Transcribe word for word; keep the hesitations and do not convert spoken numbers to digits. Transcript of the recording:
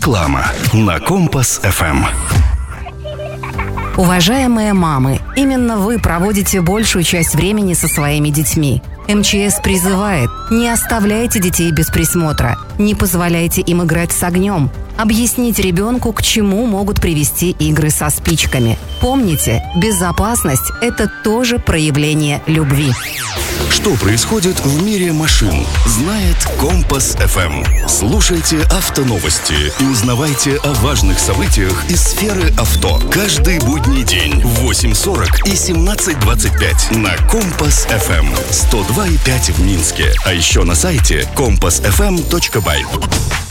Реклама на Компас эф эм. Уважаемые мамы, именно вы проводите большую часть времени со своими детьми. эм че эс призывает: не оставляйте детей без присмотра, не позволяйте им играть с огнем. Объясните ребенку, к чему могут привести игры со спичками. Помните, безопасность – это тоже проявление любви. Что происходит в мире машин, знает Компас эф эм. Слушайте автоновости и узнавайте о важных событиях из сферы авто. Каждый будний день в восемь сорок и семнадцать двадцать пять на Компас эф эм. сто два и пять в Минске. А еще на сайте компас эф эм точка бай.